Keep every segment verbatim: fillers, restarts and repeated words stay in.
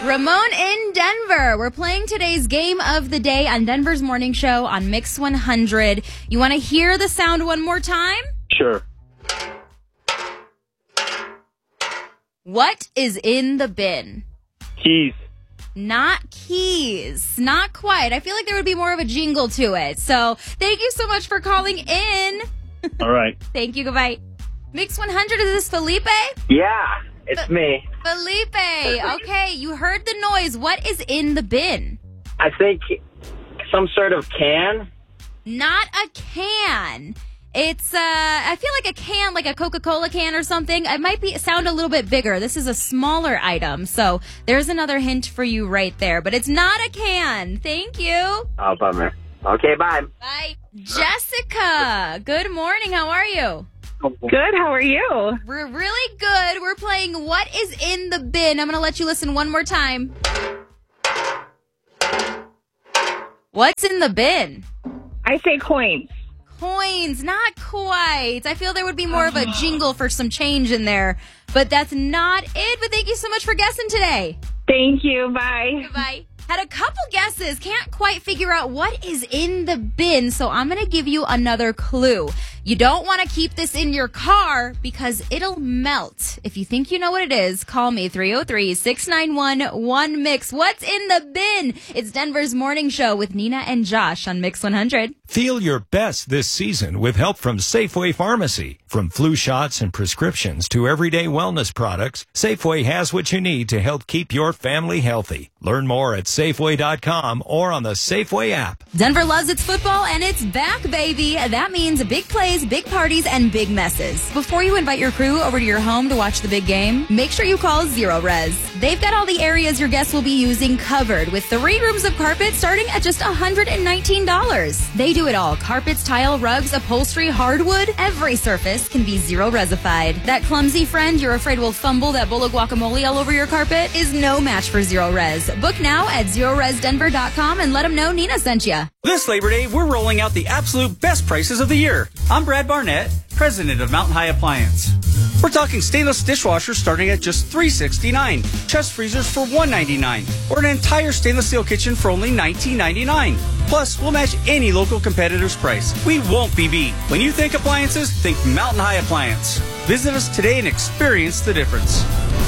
Ramon in Denver. We're playing today's game of the day on Denver's Morning Show on Mix one hundred. You want to hear the sound one more time? Sure. What is in the bin? Keys. Not keys. Not quite. I feel like there would be more of a jingle to it. So thank you so much for calling in. All right. Thank you. Goodbye. Mix one hundred, is this Felipe? Yeah, it's F- me. Felipe. Okay, you heard the noise. What is in the bin? I think some sort of can. Not a can. It's, uh, I feel like a can, like a Coca-Cola can or something. It might be sound a little bit bigger. This is a smaller item. So there's another hint for you right there. But it's not a can. Thank you. Oh, bummer. Okay, bye. Bye. Jessica, good morning. How are you? Good, how are you? We're really good. We're playing What is in the Bin. I'm going to let you listen one more time. What's in the bin? I say coins. Coins, not quite. I feel there would be more of a jingle for some change in there, but that's not it. But thank you so much for guessing today. Thank you, bye. Goodbye. Had a couple guesses, can't quite figure out what is in the bin, so I'm going to give you another clue. You don't want to keep this in your car because it'll melt. If you think you know what it is, call me three oh three, six nine one, one mix. What's in the bin? It's Denver's Morning Show with Nina and Josh on Mix one hundred. Feel your best this season with help from Safeway Pharmacy. From flu shots and prescriptions to everyday wellness products, Safeway has what you need to help keep your family healthy. Learn more at Safeway dot com or on the Safeway app. Denver loves its football, and it's back, baby. That means big plays, big parties, and big messes. Before you invite your crew over to your home to watch the big game, make sure you call Zero Res. They've got all the areas your guests will be using covered, with three rooms of carpet starting at just one hundred nineteen dollars. They do it all. Carpets, tile, rugs, upholstery, hardwood. Every surface can be Zero Resified. That clumsy friend you're afraid will fumble that bowl of guacamole all over your carpet is no match for Zero Res. Book now at zero res denver dot com and let them know Nina sent you. This Labor Day, we're rolling out the absolute best prices of the year. I'm Brad Barnett, president of Mountain High Appliance. We're talking stainless dishwashers starting at just three sixty-nine, chest freezers for one ninety-nine, or an entire stainless steel kitchen for only nineteen ninety-nine. Plus, we'll match any local competitor's price. We won't be beat. When you think appliances, think Mountain High Appliance. Visit us today and experience the difference.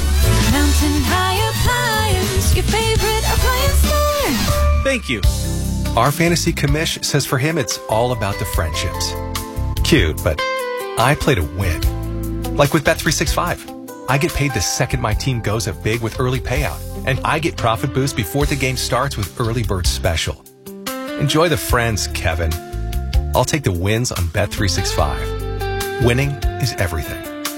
Mountain High Appliance, your favorite appliance store. Thank you. Our fantasy commish says for him it's all about the friendships. Cute, but I play to win. Like with Bet three sixty-five. I get paid the second my team goes up big with early payout. And I get profit boost before the game starts with Early Bird Special. Enjoy the friends, Kevin. I'll take the wins on Bet three sixty-five. Winning is everything.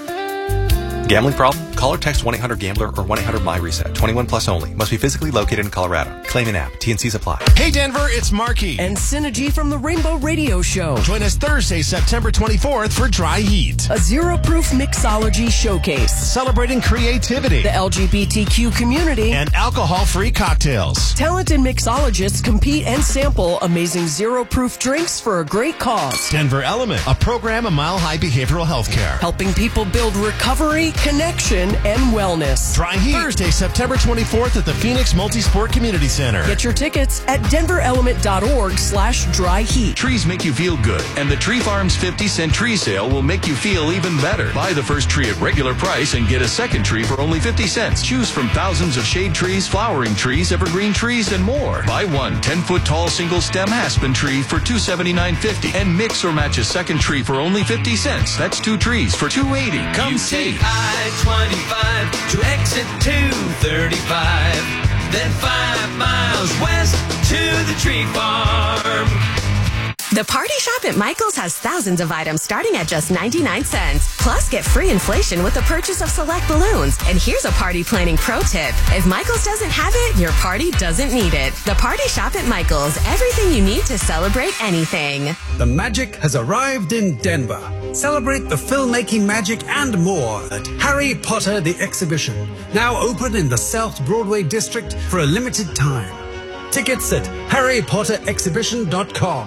Gambling problem? Call or text one eight hundred gambler or one eight hundred my reset. twenty-one plus only. Must be physically located in Colorado. Claim an app. T N Cs apply. Hey Denver, it's Marky and Synergy from the Rainbow Radio Show. Join us Thursday, September twenty-fourth for Dry Heat, a zero-proof mixology showcase celebrating creativity, the L G B T Q community, and alcohol-free cocktails. Talented mixologists compete and sample amazing zero-proof drinks for a great cause. Denver Element, a program of Mile High Behavioral Health Care, helping people build recovery, connection, and wellness. Dry Heat, Thursday, September twenty-fourth at the Phoenix Multisport Community Center. Get your tickets at denver element dot org slash dry heat. Trees make you feel good, and the Tree Farms fifty cent tree sale will make you feel even better. Buy the first tree at regular price and get a second tree for only fifty cents. Choose from thousands of shade trees, flowering trees, evergreen trees, and more. Buy one ten-foot tall single-stem aspen tree for two seventy-nine fifty, and mix or match a second tree for only fifty cents. That's two trees for two eighty. Come you see. I twenty-five to exit two thirty-five. Then five miles west to the Tree Farm. The Party Shop at Michael's has thousands of items starting at just ninety-nine cents. Plus, get free inflation with the purchase of select balloons. And here's a party planning pro tip. If Michael's doesn't have it, your party doesn't need it. The Party Shop at Michael's. Everything you need to celebrate anything. The magic has arrived in Denver. Celebrate the filmmaking magic and more at Harry Potter the Exhibition. Now open in the South Broadway District for a limited time. Tickets at harry potter exhibition dot com.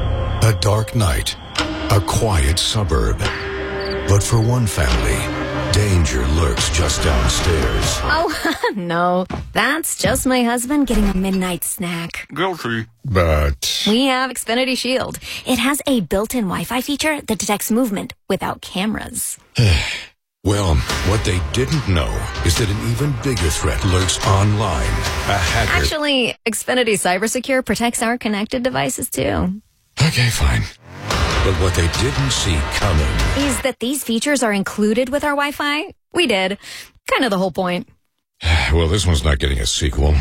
A dark night, a quiet suburb. But for one family, Danger lurks just downstairs. Oh, no. That's just my husband getting a midnight snack. Guilty. But... We have Xfinity Shield. It has a built-in Wi-Fi feature that detects movement without cameras. Well, what they didn't know is that an even bigger threat lurks online. A hacker... Actually, Xfinity CyberSecure protects our connected devices, too. Okay, fine. But what they didn't see coming is that these features are included with our Wi-Fi. We did. Kind of the whole point. Well, this one's not getting a sequel.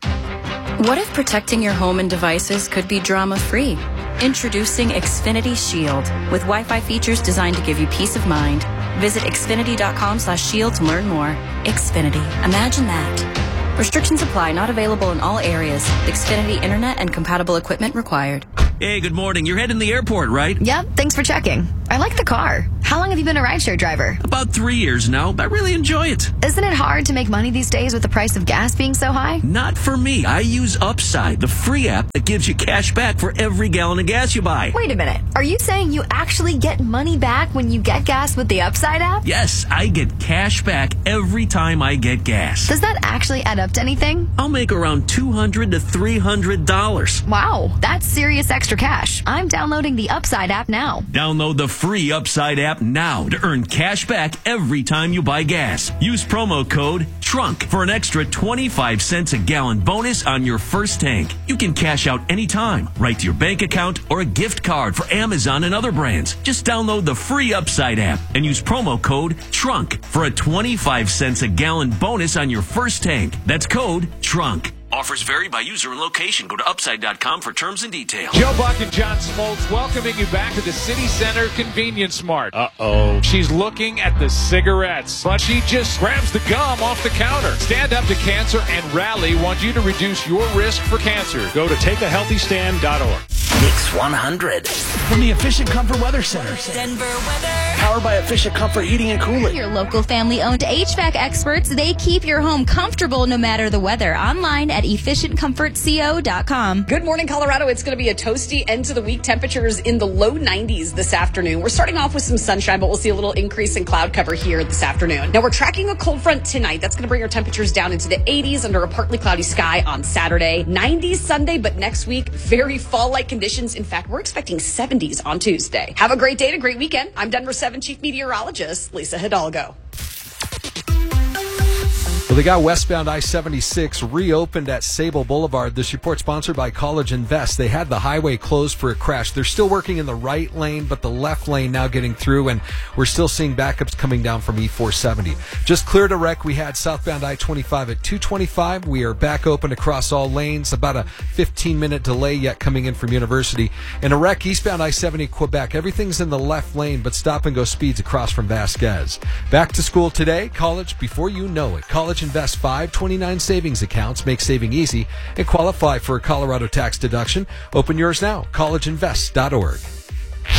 What if protecting your home and devices could be drama-free? Introducing Xfinity Shield with Wi-Fi features designed to give you peace of mind. Visit Xfinity.com slash shield to learn more. Xfinity. Imagine that. Restrictions apply. Not available in all areas. Xfinity Internet and compatible equipment required. Hey, good morning. You're heading to the airport, right? Yep, thanks for checking. I like the car. How long have you been a rideshare driver? About three years now. I really enjoy it. Isn't it hard to make money these days with the price of gas being so high? Not for me. I use Upside, the free app that gives you cash back for every gallon of gas you buy. Wait a minute. Are you saying you actually get money back when you get gas with the Upside app? Yes, I get cash back every time I get gas. Does that actually add up to anything? I'll make around two hundred to three hundred dollars. Wow, that's serious extra cash. I'm downloading the Upside app now. Download the free Upside app now to earn cash back every time you buy gas. Use promo code TRUNK for an extra twenty-five cents a gallon bonus on your first tank. You can cash out anytime, right to your bank account or a gift card for Amazon and other brands. Just download the free Upside app and use promo code TRUNK for a twenty-five cents a gallon bonus on your first tank. That's code TRUNK. Offers vary by user and location. Go to upside dot com for terms and details. Joe Buck and John Smoltz welcoming you back to the City Center Convenience Mart. Uh-oh. She's looking at the cigarettes, but she just grabs the gum off the counter. Stand Up to Cancer and Rally want you to reduce your risk for cancer. Go to take a healthy stand dot org. Mix one hundred. From the Efficient Comfort Weather Center. Denver weather. Powered by Efficient Comfort Heating and Cooling. Your local family-owned H V A C experts, they keep your home comfortable no matter the weather. Online at efficient comfort co dot com. Good morning, Colorado. It's going to be a toasty end to the week. Temperatures in the low nineties this afternoon. We're starting off with some sunshine, but we'll see a little increase in cloud cover here this afternoon. Now, we're tracking a cold front tonight. That's going to bring our temperatures down into the eighties under a partly cloudy sky on Saturday. nineties Sunday, but next week, very fall-like conditions. In fact, we're expecting seventies on Tuesday. Have a great day and a great weekend. I'm Denver seven Chief Meteorologist Lisa Hidalgo. Well, they got westbound I seventy-six reopened at Sable Boulevard. This report sponsored by College Invest. They had the highway closed for a crash. They're still working in the right lane, but the left lane now getting through, and we're still seeing backups coming down from E four seventy. Just cleared a wreck. We had southbound I twenty-five at two twenty-five. We are back open across all lanes. About a fifteen-minute delay yet coming in from University. And a wreck eastbound I seventy Quebec. Everything's in the left lane, but stop-and-go speeds across from Vasquez. Back to school today. College before you know it. College Invest five twenty-nine savings accounts, make saving easy, and qualify for a Colorado tax deduction. Open yours now, college invest dot org.